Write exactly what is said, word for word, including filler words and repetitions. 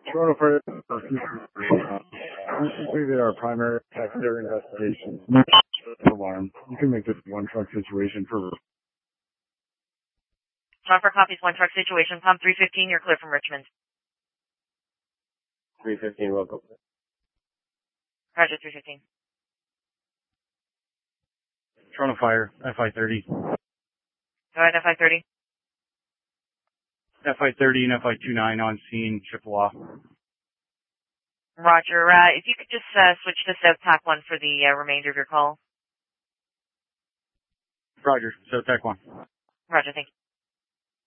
Toronto Fire we completed our primary secondary investigation. Alarm. You can make this one truck situation for. John for copies, one truck situation. Pump three fifteen, you're clear from Richmond. three fifteen, welcome. Roger, three fifteen. Toronto Fire, F I thirty. Go ahead, F I thirty. F I thirty and F I twenty-nine on scene, Chippewa. Roger. Uh, if you could just uh, switch to South Tac one for the uh, remainder of your call. Roger, South Tac one. Roger, thank you.